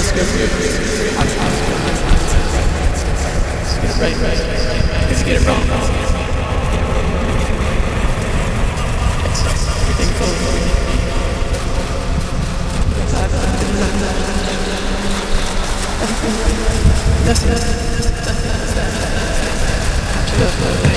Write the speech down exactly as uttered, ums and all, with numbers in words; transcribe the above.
Right, right, right, right. Let's get it wrong. Everything goes. Yes, yes.